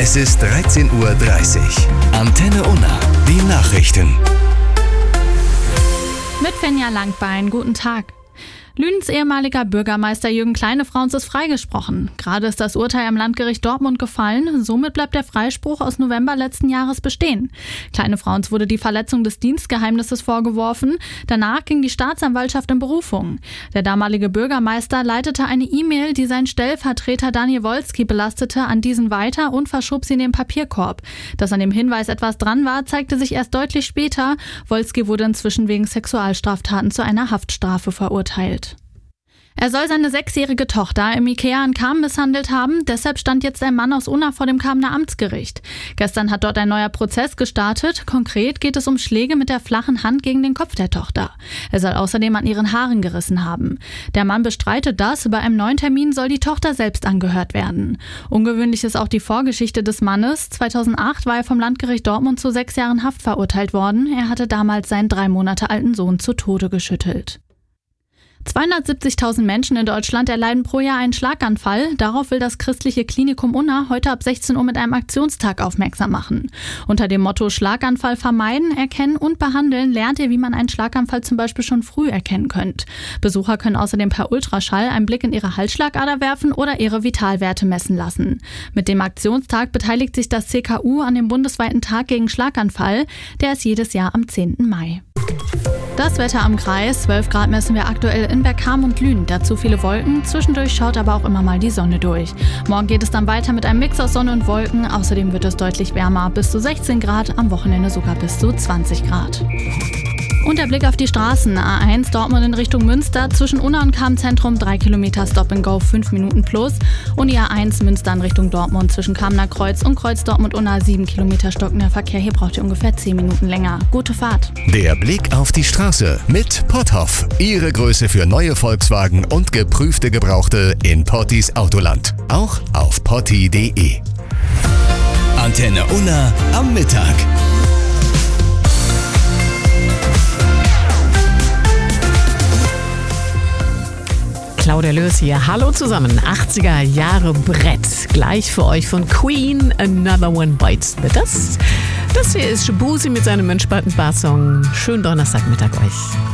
Es ist 13:30 Uhr. Antenne Unna, die Nachrichten. Mit Fenja Langbein, guten Tag. Lünens ehemaliger Bürgermeister Jürgen Kleinefrauns ist freigesprochen. Gerade ist das Urteil am Landgericht Dortmund gefallen. Somit bleibt der Freispruch aus November letzten Jahres bestehen. Kleinefrauns wurde die Verletzung des Dienstgeheimnisses vorgeworfen. Danach ging die Staatsanwaltschaft in Berufung. Der damalige Bürgermeister leitete eine E-Mail, die seinen Stellvertreter Daniel Wolski belastete, an diesen weiter und verschob sie in den Papierkorb. Dass an dem Hinweis etwas dran war, zeigte sich erst deutlich später. Wolski wurde inzwischen wegen Sexualstraftaten zu einer Haftstrafe verurteilt. Er soll seine 6-jährige Tochter im Ikea in Cham misshandelt haben, deshalb stand jetzt ein Mann aus Unna vor dem Chamener Amtsgericht. Gestern hat dort ein neuer Prozess gestartet. Konkret geht es um Schläge mit der flachen Hand gegen den Kopf der Tochter. Er soll außerdem an ihren Haaren gerissen haben. Der Mann bestreitet das, bei einem neuen Termin soll die Tochter selbst angehört werden. Ungewöhnlich ist auch die Vorgeschichte des Mannes. 2008 war er vom Landgericht Dortmund zu 6 Jahren Haft verurteilt worden. Er hatte damals seinen 3 Monate alten Sohn zu Tode geschüttelt. 270.000 Menschen in Deutschland erleiden pro Jahr einen Schlaganfall. Darauf will das christliche Klinikum Unna heute ab 16 Uhr mit einem Aktionstag aufmerksam machen. Unter dem Motto Schlaganfall vermeiden, erkennen und behandeln lernt ihr, wie man einen Schlaganfall zum Beispiel schon früh erkennen könnt. Besucher können außerdem per Ultraschall einen Blick in ihre Halsschlagader werfen oder ihre Vitalwerte messen lassen. Mit dem Aktionstag beteiligt sich das CKU an dem bundesweiten Tag gegen Schlaganfall. Der ist jedes Jahr am 10. Mai. Das Wetter am Kreis, 12 Grad messen wir aktuell in Bergkamen und Lünen. Dazu viele Wolken, zwischendurch schaut aber auch immer mal die Sonne durch. Morgen geht es dann weiter mit einem Mix aus Sonne und Wolken. Außerdem wird es deutlich wärmer, bis zu 16 Grad, am Wochenende sogar bis zu 20 Grad. Und der Blick auf die Straßen. A1 Dortmund in Richtung Münster, zwischen Unna und Cham-Zentrum 3 Kilometer Stop and Go, 5 Minuten plus. Und die A1 Münster in Richtung Dortmund, zwischen Chamener Kreuz und Kreuz Dortmund-Unna 7 Kilometer stockender Verkehr. Hier braucht ihr ungefähr 10 Minuten länger. Gute Fahrt. Der Blick auf die Straße mit Potthoff. Ihre Größe für neue Volkswagen und geprüfte Gebrauchte in Pottis Autoland. Auch auf potti.de. Antenne Unna am Mittag. Claudia Löß hier. Hallo zusammen. 80er Jahre Brett. Gleich für euch von Queen, Another One Bites the Dust. Das hier ist Shabuzi mit seinem entspannten Barsong. Schönen Donnerstagmittag euch.